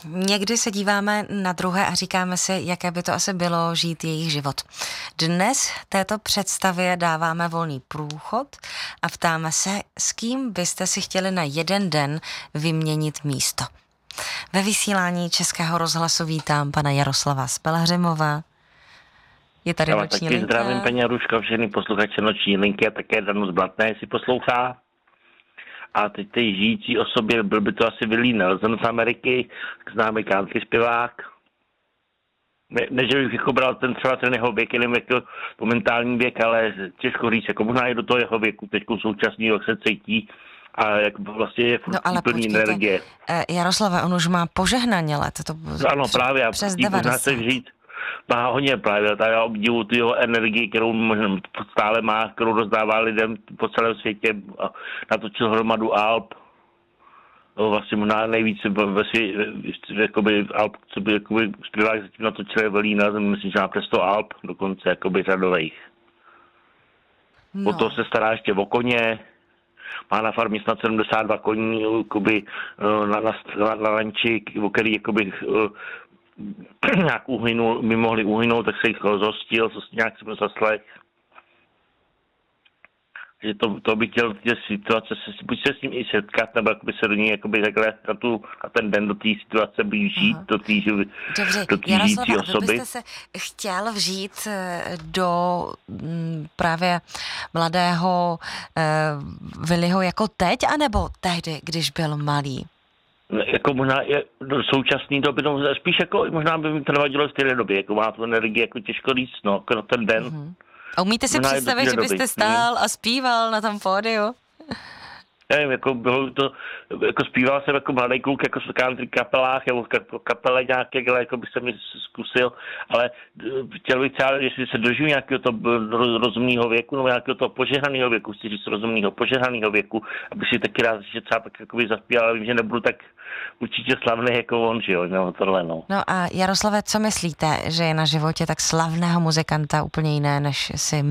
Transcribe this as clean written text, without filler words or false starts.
Někdy se díváme na druhé a říkáme si, jaké by to asi bylo žít jejich život. Dnes této představě dáváme volný průchod a ptáme se, s kým byste si chtěli na jeden den vyměnit místo. Ve vysílání Českého rozhlasu vítám pana Jaroslava Spelhřimova. Je tady noční linka. Zdravím paní Jaruška, všechny posluchače noční linky a také Danu z Blatné, jestli poslouchá. A teď tej žijící osobě byl by to asi Willie Nelson z Ameriky, známý country zpěvák. Ne, že bych jako bral třeba ten jeho věk, jenom jako momentální věk, ale těžko říct, jako možná i do toho jeho věku, teď současný, jak se cítí a jak vlastně je plný energie. Jaroslave, on už má požehnaně let. Ano, právě, a přes možná 90. se říct, má hodně právě, tak já obdivuju tu jeho energii, kterou možná stále má, kterou rozdává lidem po celém světě. Natočil hromadu alb. Vlastně možná nejvíce ve světě, alb, co by zpěvák zatím natočil je Velína, myslím, že má přes 100 alb, dokonce řadových. No. Potom se stará ještě o koně, má na farmě snad 72 koní, na ranči, o který nějak my mohli uhynout, tak se jich zhostil, nějak jsem zaslech. Že to bych chtěl v té situace, buď se s ním i setkat, nebo se do něj takhle na ten den do té situace blíž žít, do té žijící osoby. Vy byste se chtěl vžít do právě mladého Willyho jako teď, anebo tehdy, když byl malý? Jako možná do současné doby, no, spíš jako možná by mi to nevadilo v té době, jako má tu energii, jako těžko říct, no, jako na ten den. Mm-hmm. A umíte si představit, že byste stál a zpíval na tom pódiu? Nevím, jako bylo to, jako zpíval jsem jako mladý kluk, jako v country kapelách, nebo kapele nějaké, jako by se mi zkusil, ale chtěl bych třeba, jestli se dožiju nějakého toho rozumného věku, nebo nějakého toho požehnaného věku, chci říct rozumného požehnaného věku, aby si taky rád, že třeba tak jakoby zaspíval, ale vím, že nebudu tak určitě slavný jako on, že jo, no tohle, no. No a Jaroslave, co myslíte, že je na životě tak slavného muzikanta úplně jiné, než si